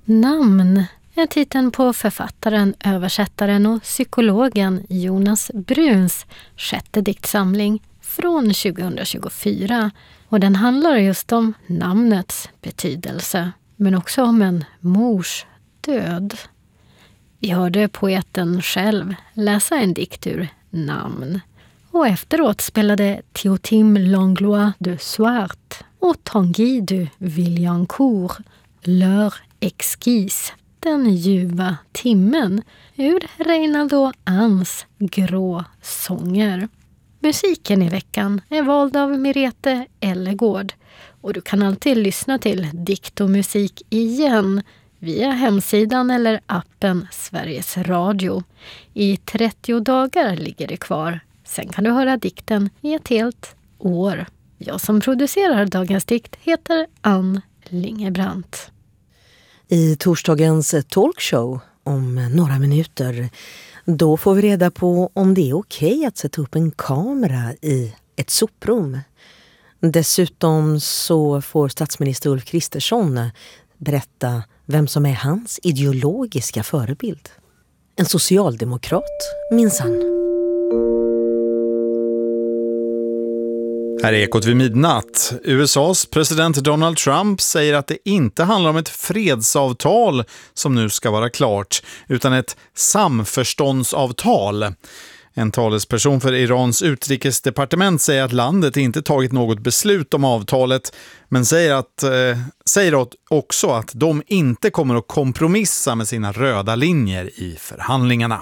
Namn är titeln på författaren, översättaren och psykologen Jonas Bruns sjätte diktsamling från 2024. Och den handlar just om namnets betydelse, men också om en mors död. Vi hörde poeten själv läsa en dikt ur Namn. Och efteråt spelade Théotime Langlois de Swart och Tanguy de Villancourt L'heure exquise, den ljuva timmen, ur Reinaldo Ans grå sånger. Musiken i veckan är vald av Mirete Ellegård och du kan alltid lyssna till dikt och musik igen via hemsidan eller appen Sveriges Radio. I 30 dagar ligger det kvar. Sen kan du höra dikten i ett helt år. Jag som producerar dagens dikt heter Ann Lingebrandt. I torsdagens talkshow om några minuter, då får vi reda på om det är okej att sätta upp en kamera i ett soprum. Dessutom så får statsminister Ulf Kristersson berätta vem som är hans ideologiska förebild. En socialdemokrat, minsann. Här är Ekot vid midnatt. USAs president Donald Trump säger att det inte handlar om ett fredsavtal som nu ska vara klart, utan ett samförståndsavtal. En talesperson för Irans utrikesdepartement säger att landet inte tagit något beslut om avtalet, men säger också att de inte kommer att kompromissa med sina röda linjer i förhandlingarna.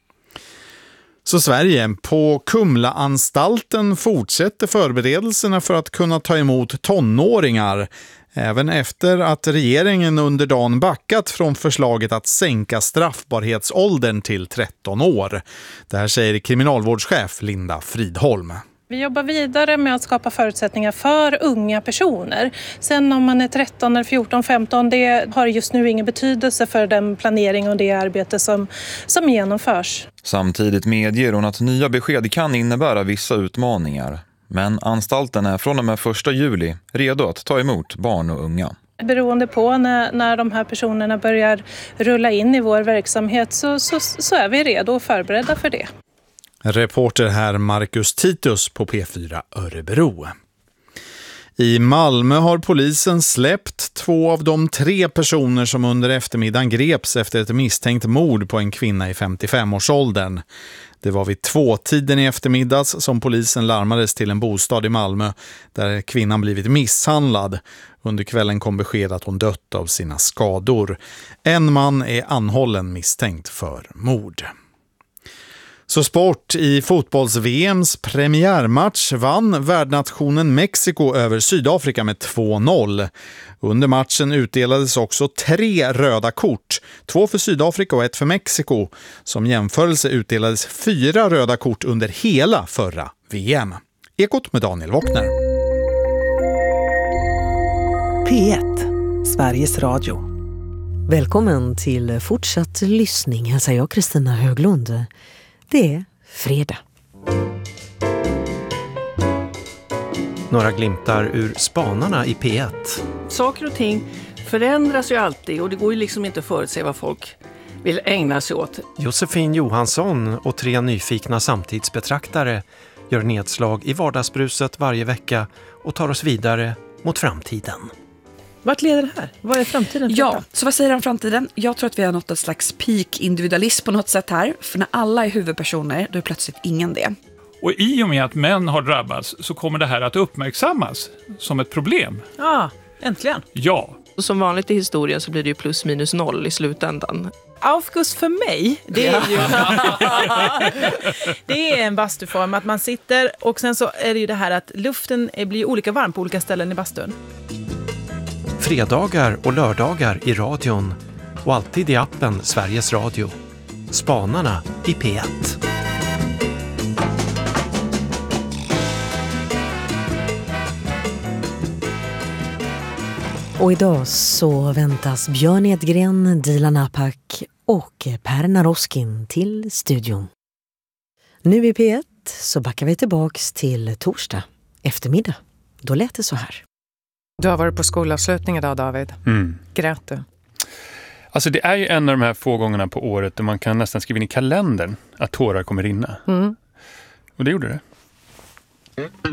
Så Sverige, på Kumla-anstalten fortsätter förberedelserna för att kunna ta emot tonåringar, även efter att regeringen under dagen backat från förslaget att sänka straffbarhetsåldern till 13 år. Det här säger kriminalvårdschef Linda Fridholm. Vi jobbar vidare med att skapa förutsättningar för unga personer. Sen om man är 13 eller 14, 15, det har just nu ingen betydelse för den planering och det arbete som genomförs. Samtidigt medger hon att nya besked kan innebära vissa utmaningar. Men anstalten är från och med 1 juli redo att ta emot barn och unga. Beroende på när de här personerna börjar rulla in i vår verksamhet så är vi redo och förberedda för det. Reporter här Marcus Titus på P4 Örebro. I Malmö har polisen släppt 2 av de 3 personer som under eftermiddagen greps efter ett misstänkt mord på en kvinna i 55-årsåldern. Det var vid 2-tiden i eftermiddags som polisen larmades till en bostad i Malmö där kvinnan blivit misshandlad. Under kvällen kom besked att hon dött av sina skador. En man är anhållen misstänkt för mord. Så sport. I fotbolls-VMs premiärmatch vann värdnationen Mexiko över Sydafrika med 2-0. Under matchen utdelades också 3 röda kort, 2 för Sydafrika och 1 för Mexiko. Som jämförelse utdelades 4 röda kort under hela förra VM. Ekot med Daniel Wockner. P1, Sveriges Radio. Välkommen till fortsatt lyssning, hälsar jag Kristina Höglund. Det är fredag. Några glimtar ur spanarna i P1. Saker och ting förändras ju alltid och det går ju liksom inte att förutse vad folk vill ägna sig åt. Josefin Johansson och 3 nyfikna samtidsbetraktare gör nedslag i vardagsbruset varje vecka och tar oss vidare mot framtiden. Vart leder det här? Vad är framtiden? Ja, så vad säger han om framtiden? Jag tror att vi har nått ett slags peak-individualism på något sätt här. För när alla är huvudpersoner, då är plötsligt ingen det. Och i och med att män har drabbats så kommer det här att uppmärksammas som ett problem. Ja, äntligen. Ja. Och som vanligt i historien så blir det ju plus minus noll i slutändan. Aufguss för mig, det är ju det är en bastuform att man sitter och sen så är det ju det här att luften blir olika varm på olika ställen i bastun. Fredagar och lördagar i radion och alltid i appen Sveriges Radio. Spanarna i P1. Och idag så väntas Björn Edgren, Dilan Apak och Per Naroskin till studion. Nu i P1 så backar vi tillbaks till torsdag eftermiddag. Då lät det så här. Du har varit på skolavslutning idag, David. Grät du? Alltså det är ju en av de här få gångerna på året där man kan nästan skriva in i kalendern att tårar kommer rinna. Och det gjorde det.